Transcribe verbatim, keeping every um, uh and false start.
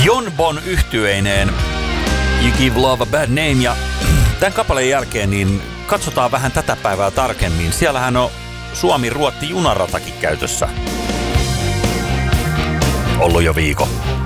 Jon Bon yhtyeineen You Give Love a Bad Name. Ja tämän kappaleen jälkeen niin katsotaan vähän tätä päivää tarkemmin. Siellähän on Suomi-Ruotti junaratakin käytössä. Ollut jo viikon.